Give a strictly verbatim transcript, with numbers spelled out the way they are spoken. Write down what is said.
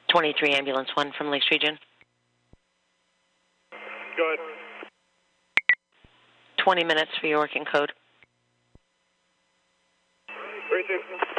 twenty-three Ambulance one from Lakes Region. Go ahead. twenty minutes for your working code. Three two.